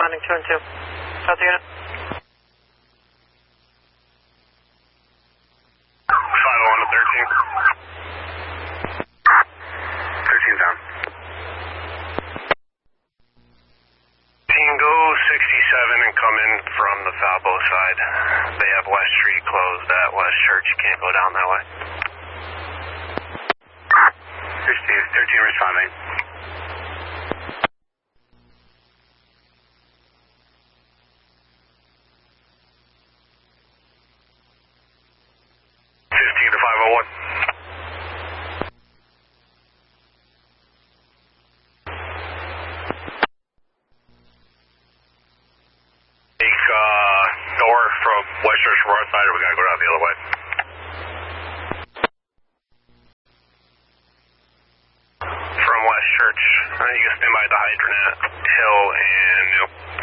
responding 2 and 2. Delta unit. 501 to 13. 13 down. Go 67 and come in from the Falbo side. They have West Street closed at West Church. You can't go down that way. 13 responding. 15 to 501. North from West Church from our side, or we gotta go down the other way? From West Church, you can stand by the hydrant at Hill and New.